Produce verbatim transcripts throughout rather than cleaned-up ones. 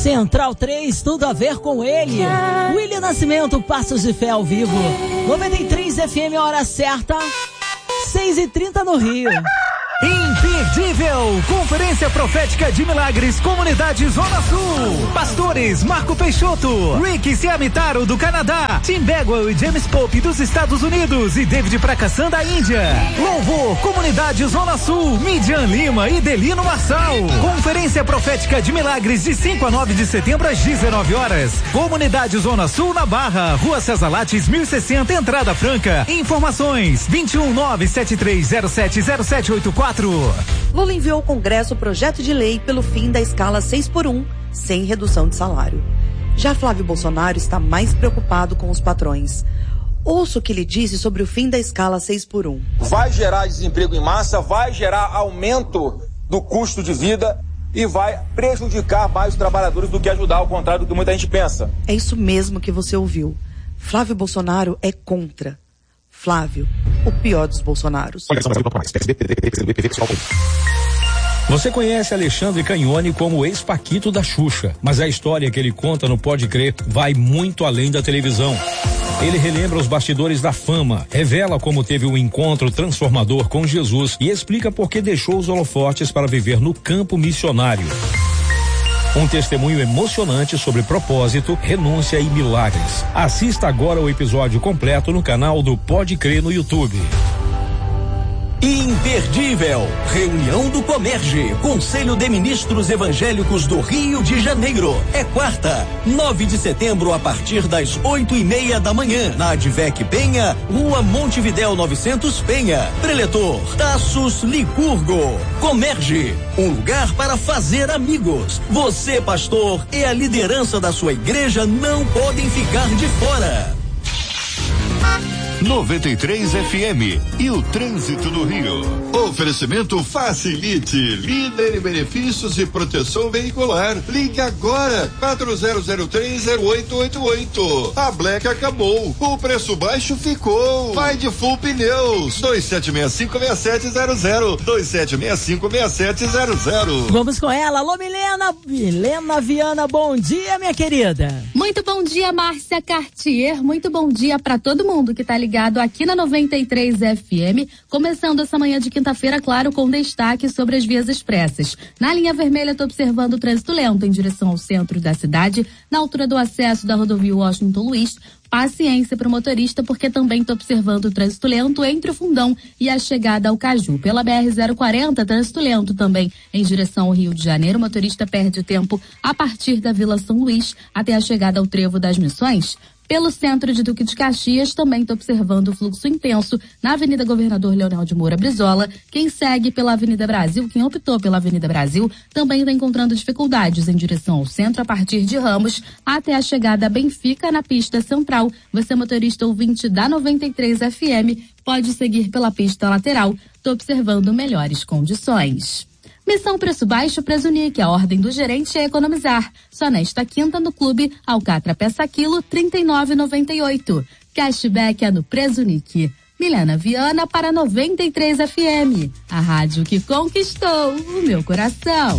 Central três, tudo a ver com ele. William Nascimento, Passos de Fé ao vivo. noventa e três F M, hora certa, seis e trinta no Rio. Imperdível! Conferência Profética de Milagres, Comunidade Zona Sul. Pastores Marco Peixoto, Rick Siamitaro do Canadá, Tim Bagwell e James Pope dos Estados Unidos e David Prakassan da Índia. Louvor, Comunidade Zona Sul, Midian Lima e Delino Marçal. Conferência Profética de Milagres de cinco a nove de setembro às dezenove horas. Comunidade Zona Sul na Barra, Rua César Lattes mil e sessenta, entrada franca. Informações vinte e um nove sete três zero sete zero sete oito quatro. Lula enviou ao Congresso o projeto de lei pelo fim da escala seis por um, sem redução de salário. Já Flávio Bolsonaro está mais preocupado com os patrões. Ouça o que ele disse sobre o fim da escala seis por um. Vai gerar desemprego em massa, vai gerar aumento do custo de vida e vai prejudicar mais os trabalhadores do que ajudar, ao contrário do que muita gente pensa. É isso mesmo que você ouviu. Flávio Bolsonaro é contra. Flávio, o pior dos Bolsonaros. Você conhece Alexandre Canhone como o ex-paquito da Xuxa, mas a história que ele conta no Pode Crer vai muito além da televisão. Ele relembra os bastidores da fama, revela como teve um encontro transformador com Jesus e explica por que deixou os holofotes para viver no campo missionário. Um testemunho emocionante sobre propósito, renúncia e milagres. Assista agora o episódio completo no canal do Pode Crer no YouTube. Imperdível, reunião do Comerge, Conselho de Ministros Evangélicos do Rio de Janeiro. É quarta, nove de setembro, a partir das oito e meia da manhã, na Advec Penha, Rua Montevidéu novecentos Penha. Preletor Tassos Licurgo. Comerge, um lugar para fazer amigos. Você, pastor, e a liderança da sua igreja não podem ficar de fora. noventa e três F M e o trânsito do Rio. Oferecimento Facilite, líder em benefícios e proteção veicular. Ligue agora, quatro zero zero três zero oito oito oito. A Black acabou, o preço baixo ficou. Vai de Full Pneus, dois sete seis cinco seis sete zero zero, dois sete seis cinco seis sete zero zero. Vamos com ela, alô Milena, Milena Viana, bom dia, minha querida. Muito bom dia, Márcia Cartier, muito bom dia para todo mundo que tá ligado Ligado aqui na noventa e três F M, começando essa manhã de quinta-feira, claro, com destaque sobre as vias expressas. Na linha vermelha, estou observando o trânsito lento em direção ao centro da cidade, na altura do acesso da rodovia Washington Luiz. Paciência para o motorista, porque também estou observando o trânsito lento entre o Fundão e a chegada ao Caju. Pela B R zero quarenta, trânsito lento também em direção ao Rio de Janeiro. O motorista perde tempo a partir da Vila São Luís até a chegada ao Trevo das Missões. Pelo centro de Duque de Caxias, também estou observando o fluxo intenso na Avenida Governador Leonel de Moura Brizola. Quem segue pela Avenida Brasil, quem optou pela Avenida Brasil, também está encontrando dificuldades em direção ao centro a partir de Ramos até a chegada a Benfica na pista central. Você, motorista ouvinte da noventa e três F M, pode seguir pela pista lateral. Estou observando melhores condições. Missão Preço Baixo Presunic, a ordem do gerente é economizar. Só nesta quinta no clube, alcatra peça quilo, trinta e nove reais e noventa e oito centavos. Cashback é no Presunic. Milena Viana para noventa e três F M, a rádio que conquistou o meu coração.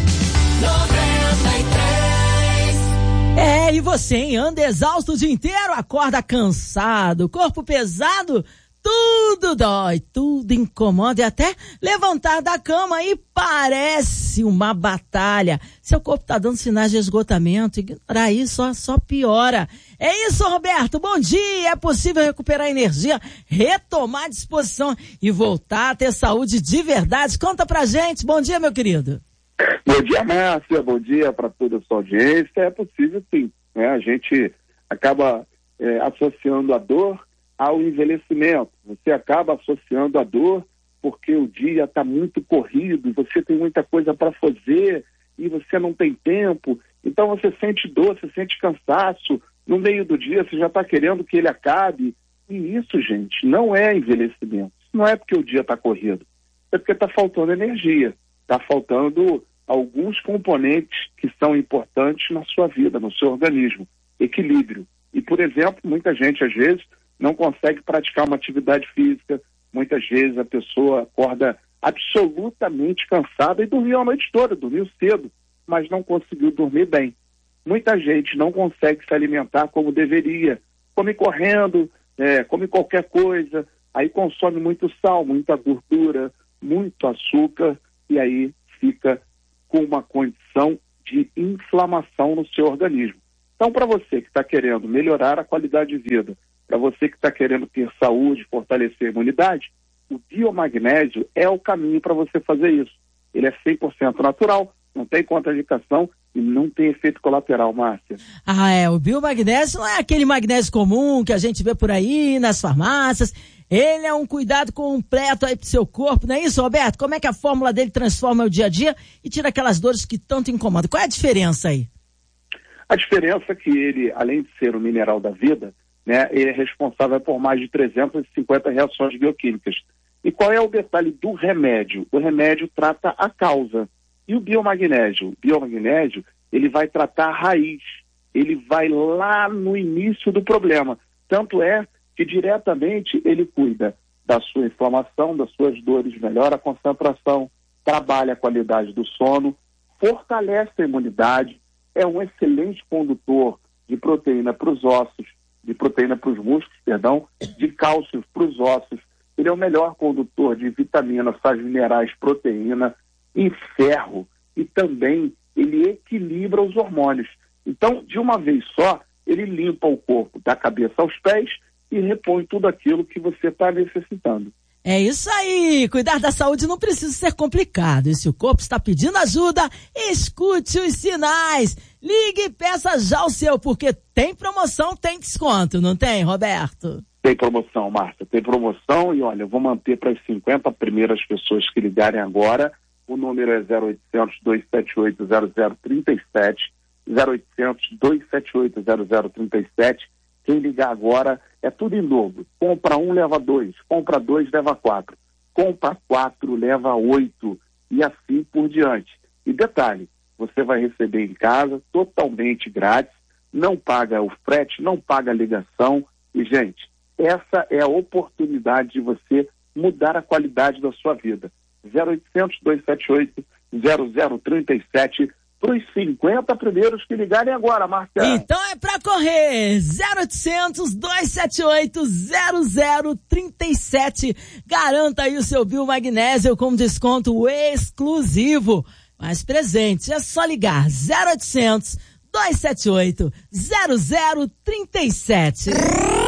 noventa e três. É, e você, hein? Anda exausto o dia inteiro, acorda cansado, corpo pesado, tudo dói, tudo incomoda e até levantar da cama e parece uma batalha. Seu corpo tá dando sinais de esgotamento, ignorar isso só, só piora. É isso, Roberto, bom dia. É possível recuperar energia, retomar a disposição e voltar a ter saúde de verdade? Conta pra gente. Bom dia, meu querido. Bom dia, Márcia, bom dia para toda a sua audiência. É possível sim, né? A gente acaba é, associando a dor ao envelhecimento. Você acaba associando a dor porque o dia está muito corrido, você tem muita coisa para fazer e você não tem tempo, então você sente dor, você sente cansaço, no meio do dia você já está querendo que ele acabe. E isso, gente, não é envelhecimento. Não é porque o dia está corrido, é porque está faltando energia, está faltando alguns componentes que são importantes na sua vida, no seu organismo. Equilíbrio. E, por exemplo, muita gente, às vezes, não consegue praticar uma atividade física. Muitas vezes a pessoa acorda absolutamente cansada e dormiu a noite toda, dormiu cedo, mas não conseguiu dormir bem. muita gente não consegue se alimentar como deveria. Come correndo, é, come qualquer coisa, aí consome muito sal, muita gordura, muito açúcar, e aí fica com uma condição de inflamação no seu organismo. Então, para você que está querendo melhorar a qualidade de vida, para você que está querendo ter saúde, fortalecer a imunidade, o biomagnésio é o caminho para você fazer isso. Ele é cem por cento natural, não tem contraindicação e não tem efeito colateral, Márcia. Ah, é, o biomagnésio não é aquele magnésio comum que a gente vê por aí nas farmácias. Ele é um cuidado completo aí pro seu corpo, não é isso, Roberto? Como é que a fórmula dele transforma o dia a dia e tira aquelas dores que tanto incomodam? Qual é a diferença aí? A diferença é que ele, além de ser o mineral da vida, né, ele é responsável por mais de trezentas e cinquenta reações bioquímicas. E qual é o detalhe do remédio? O remédio trata a causa. E o biomagnésio? O biomagnésio, ele vai tratar a raiz. Ele vai lá no início do problema. Tanto é que diretamente ele cuida da sua inflamação, das suas dores, melhora a concentração, trabalha a qualidade do sono, fortalece a imunidade, é um excelente condutor de proteína para os ossos, de proteína para os músculos, perdão, de cálcio para os ossos. Ele é o melhor condutor de vitaminas, sais minerais, proteína e ferro. E também ele equilibra os hormônios. Então, de uma vez só, ele limpa o corpo da cabeça aos pés e repõe tudo aquilo que você está necessitando. É isso aí, cuidar da saúde não precisa ser complicado. E se o corpo está pedindo ajuda, escute os sinais. Ligue e peça já o seu, porque tem promoção, tem desconto, não tem, Roberto? Tem promoção, Márcia, tem promoção e olha, eu vou manter para as cinquenta primeiras pessoas que ligarem agora. O número é zero oitocentos, dois sete oito, zero zero três sete, zero oitocentos, dois sete oito, zero zero três sete. Quem ligar agora é tudo em dobro. Compra um, leva dois. Compra dois, leva quatro. Compra quatro, leva oito. E assim por diante. E detalhe, você vai receber em casa totalmente grátis. Não paga o frete, não paga a ligação. E, gente, essa é a oportunidade de você mudar a qualidade da sua vida. zero oitocentos, dois sete oito, zero zero três sete. Para os cinquenta primeiros que ligarem agora, Márcia. Então é para correr. zero oitocentos, dois sete oito, zero zero três sete. Garanta aí o seu biomagnésio com desconto exclusivo. Mais presente, é só ligar. zero oitocentos, dois sete oito, zero zero três sete.